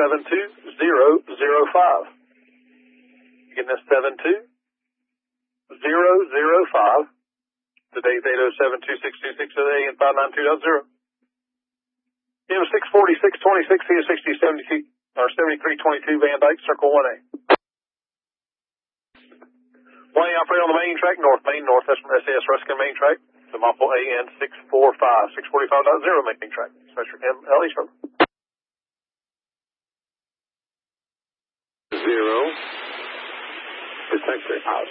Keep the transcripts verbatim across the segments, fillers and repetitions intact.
seven two zero zero five. Again, that's seven two zero zero five. Today's eight oh seven two six two six today and five nine two dot zero. M six forty-six twenty-six, C sixty seventy-two, or seventy-three twenty-two Van Dyke, Circle one A. one A operate on the main track, north main, north. That's from S A S Ruskin main track. The Mopple A N six forty-five, six forty-five dot zero main track. Special M L H over. Zero. Detector out.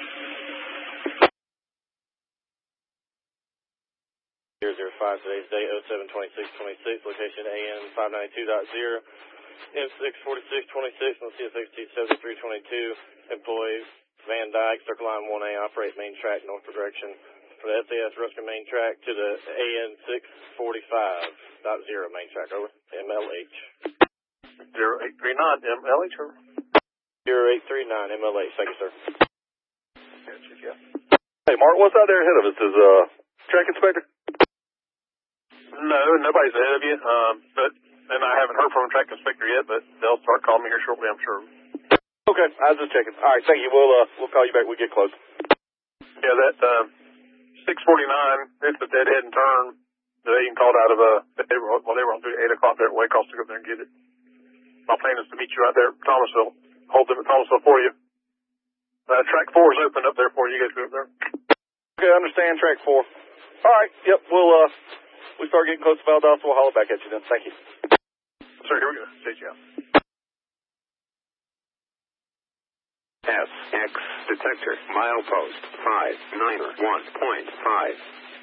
zero zero five, today's date oh seven twenty-six twenty-six, location A N five ninety-two dot zero, M six forty-six twenty-six on C S X T seventy-three twenty-two, employees Van Dyke, Circle Line one A, operate main track, northward direction for the S A S Ruskin main track to the A N six forty-five dot zero main track, over, M L H. zero eight three nine M L H, over. zero eight three nine M L H, thank you, sir. Hey, Mark, what's out there ahead of us? Is uh, track inspector? No, nobody's ahead of you, um, but, and I haven't heard from a track inspector yet, but they'll start calling me here shortly, I'm sure. Okay, I was just checking. All right, thank you. We'll uh, we'll call you back when we get close. Yeah, that uh, six forty-nine, it's a dead end turn. They even called out of a, uh, they were, well, they were on through eight o'clock there at Waycross to go up there and get it. My plan is to meet you right there at Thomasville. Hold them at Thomasville for you. Uh, track four is open up there for you. You guys go up there. Okay, I understand. Track four. All right, yep, we'll, uh, we start getting close to Valdosta, we'll holler back at you then. Thank you. Sir, here we go. Take you out. S X detector milepost five nine one point five.